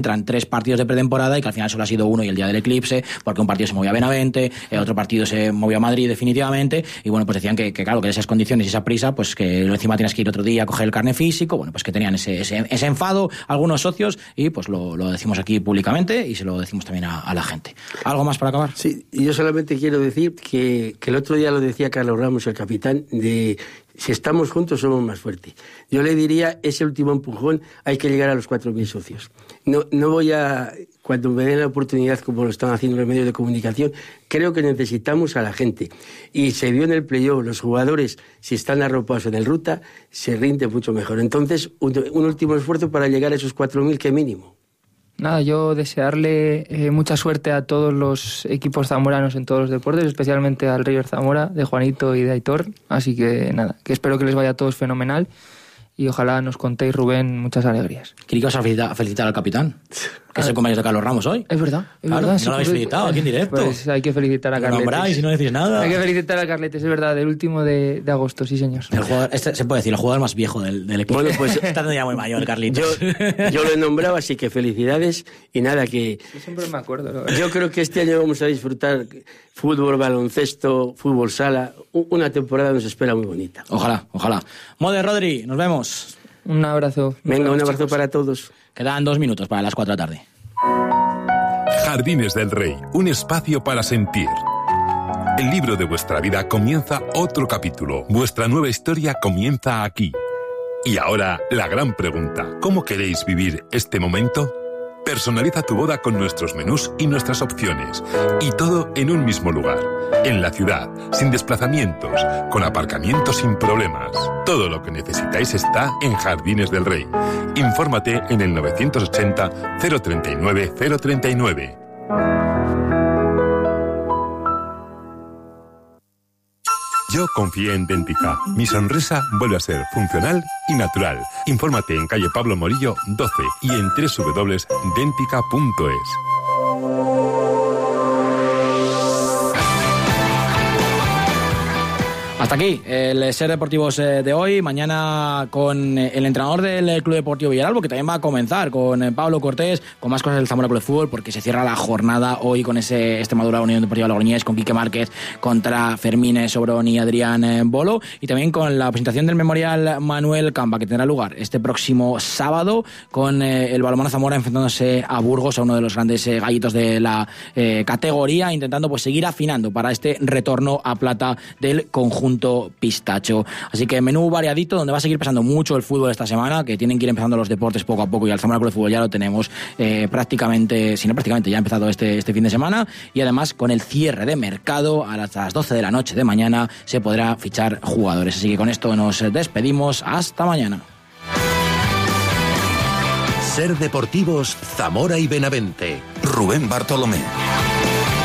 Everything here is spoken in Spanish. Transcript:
entran 3 partidos de pretemporada y que al final solo ha sido uno y el día del eclipse, porque un partido se movió a Benavente, otro partido se movió a Madrid definitivamente, y bueno, pues decían que claro, que esas condiciones y esa prisa, pues que encima tienes que ir otro día a coger el carné físico, bueno, pues que tenían ese enfado algunos socios, y pues lo decimos aquí públicamente y se lo decimos también a la gente. ¿Algo más para acabar? Sí, yo solamente quiero decir que el otro día lo decía Carlos Ramos, el capitán, de si estamos juntos somos más fuertes. Yo le diría, ese último empujón, hay que llegar a los 4.000 socios. No voy a, cuando me den la oportunidad, como lo están haciendo los medios de comunicación, creo que necesitamos a la gente. Y se vio en el playoff, los jugadores, si están arropados en el ruta, se rinde mucho mejor. Entonces, un último esfuerzo para llegar a esos 4.000 que mínimo. Nada, yo desearle mucha suerte a todos los equipos zamoranos en todos los deportes, especialmente al River Zamora, de Juanito y de Aitor. Así que nada, que espero que les vaya a todos fenomenal y ojalá nos contéis, Rubén, muchas alegrías. ¿Creí que vas a felicitar al capitán? Que es el cumpleaños de Carlos Ramos hoy. Es verdad. Claro, verdad, no lo habéis felicitado aquí en directo. Pues hay que felicitar a Carletes. Lo nombráis y no decís nada. Hay que felicitar a Carletes, es verdad, del último de agosto, sí señor. El jugador, se puede decir, el jugador más viejo del equipo. Bueno, pues está ya muy mayor, Carlitos. Yo lo he nombrado, así que felicidades y nada, que... Yo siempre me acuerdo. Yo creo que este año vamos a disfrutar fútbol, baloncesto, fútbol sala. Una temporada nos espera muy bonita. Ojalá. Mode, Rodri, nos vemos. Un abrazo. Venga, un abrazo para todos. Quedan 2 minutos para las 4 de la tarde. Jardines del Rey, un espacio para sentir. El libro de vuestra vida comienza otro capítulo. Vuestra nueva historia comienza aquí. Y ahora, la gran pregunta. ¿Cómo queréis vivir este momento? Personaliza tu boda con nuestros menús y nuestras opciones. Y todo en un mismo lugar. En la ciudad, sin desplazamientos, con aparcamiento sin problemas. Todo lo que necesitáis está en Jardines del Rey. Infórmate en el 980 039 039. Yo confié en Dentica. Mi sonrisa vuelve a ser funcional y natural. Infórmate en calle Pablo Morillo 12 y en www.dentica.es. Hasta aquí el Ser Deportivos de hoy. Mañana con el entrenador del Club Deportivo Villaralbo, que también va a comenzar con Pablo Cortés, con más cosas del Zamora Club de Fútbol, porque se cierra la jornada hoy con ese Extremadura Unión Deportiva Logroñés, con Quique Márquez contra Fermín Sobrón y Adrián Bolo, y también con la presentación del Memorial Manuel Camba, que tendrá lugar este próximo sábado, con el Balonmano Zamora enfrentándose a Burgos, a uno de los grandes gallitos de la categoría, intentando pues seguir afinando para este retorno a plata del conjunto pistacho. Así que menú variadito, donde va a seguir pasando mucho el fútbol esta semana, que tienen que ir empezando los deportes poco a poco, y al Zamora Club de Fútbol ya lo tenemos prácticamente ya ha empezado este fin de semana, y además con el cierre de mercado a las 12 de la noche de mañana se podrá fichar jugadores. Así que con esto nos despedimos, hasta mañana. Ser Deportivos Zamora y Benavente. Rubén Bartolomé.